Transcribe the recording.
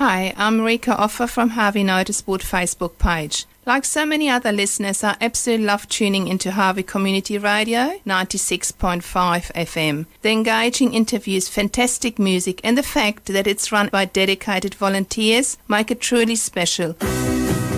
Hi, I'm Rika Offer from Harvey Motorsport Facebook page. Like so many other listeners, I absolutely love tuning into Harvey Community Radio 96.5 FM. The engaging interviews, fantastic music and the fact that it's run by dedicated volunteers make it truly special.